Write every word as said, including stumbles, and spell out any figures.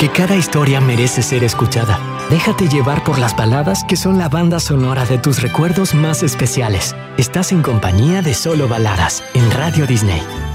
que cada historia merece ser escuchada. Déjate llevar por las baladas que son la banda sonora de tus recuerdos más especiales. Estás en compañía de Solo Baladas en Radio Disney.